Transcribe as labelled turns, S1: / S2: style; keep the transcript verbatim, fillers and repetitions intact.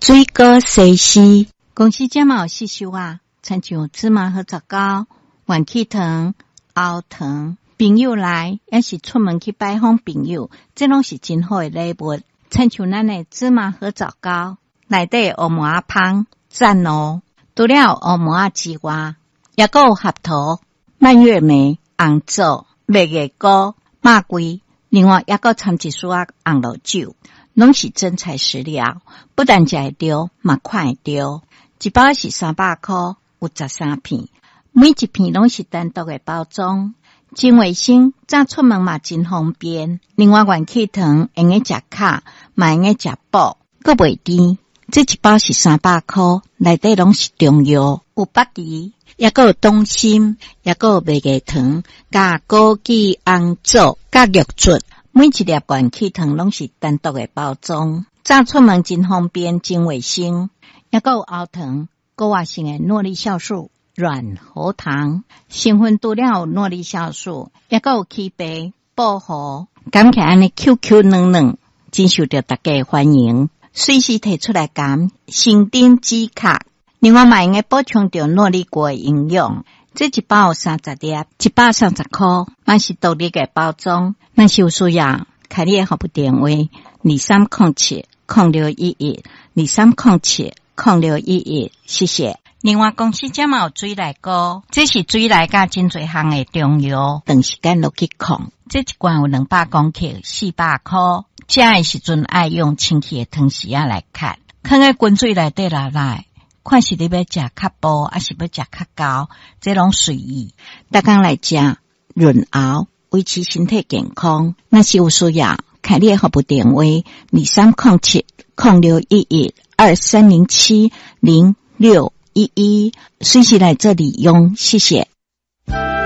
S1: 水果西施，公司这么有细修啊，亲像芝麻和杂糕、元气糖、熬糖。朋友来，也是出门去拜访朋友，这拢是真好的礼物。亲像咱的芝麻和杂糕，内底黑麻仔芳赞哦。除了黑麻仔之外，也有合桃、蔓越莓、红枣、蜜月糕、马桂，另外也有掺一丝仔红露酒，拢是真材实料。不但食会着，嘛看会着。一包是三百块，有十三片，每一片拢是单独的包装。真卫生，早出门嘛真方便。另外元气糖用个食卡，嘛用个食补，阁袂甜。这一包是三百块，内底拢是中药，有北梨，也阁有冬心，也阁有蜜月糖，加枸杞、红枣，加玉竹。每一粒元气糖拢是单独的包装，早出门真方便，真卫生。也阁有熬糖，高活性的诺丽酵素。软喉糖成分除了有诺丽酵素，也有起白保护，感起来安尼 Q Q 嫩嫩，真受到大家欢迎。随时提出来讲，新丁止咳，另外嘛用个补充到诺丽果的营养。这一包有三十粒，一百三十块，嘛是独立的包装。若是有需要，开你的服务电话：二三零七零六一一二三零七零六一一，谢谢。另外公司这嘛有水来膏，这是水来加真侪项的中药，长时间落去控。这一罐有两百公克，四百块。食的时阵爱用清气的汤匙仔来咳，放在滚水内底来来，看是你要食较薄，还是要食较厚，这拢随意。大家来食润喉，维持身体健康。若是有需要，开你的服务电话：二三零七零六一一二三零七零六一一，随时来这里用，谢谢。